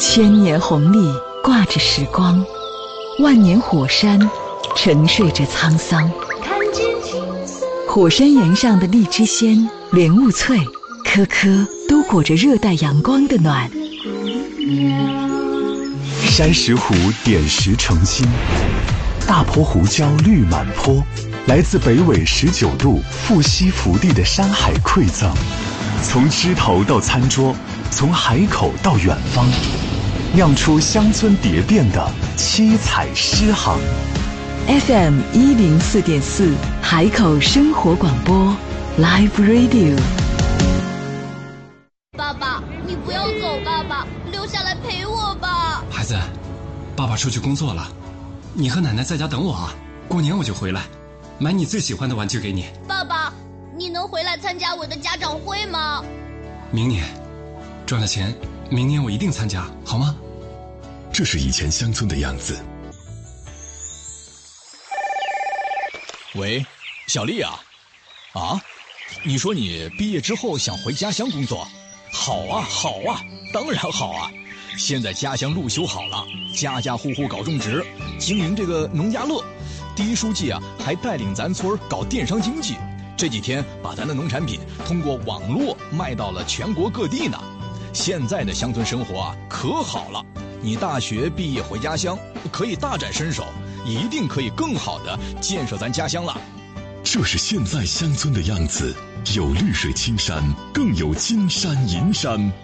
千年红历挂着时光，万年火山沉睡着沧桑。 看见金色火山岩上的荔枝鲜、莲雾脆，颗颗都裹着热带阳光的暖。 山石湖点石成金，大坡胡椒绿满坡，来自北纬19度富硒福地的山海馈赠。从枝头到餐桌，从海口到远方，酿出乡村蝶变的七彩诗行。 FM 104.4海口生活广播 Live Radio。 爸爸，你不要走，爸爸，留下来陪我吧。 孩子，爸爸出去工作了，你和奶奶在家等我啊，过年我就回来，买你最喜欢的玩具给你。 爸爸，你能回来参加我的家长会吗？ 明年赚了钱，明年我一定参加，好吗？ 这是以前乡村的样子。 喂，小丽啊，你说你毕业之后想回家乡工作？好啊，当然好啊！现在家乡路修好了，家家户户搞种植，经营这个农家乐。第一书记啊，还带领咱村搞电商经济，这几天把咱的农产品通过网络卖到了全国各地呢。现在的乡村生活啊，可好了。你大学毕业回家乡，可以大展身手，一定可以更好的建设咱家乡了。 这是现在乡村的样子，有绿水青山，更有金山银山。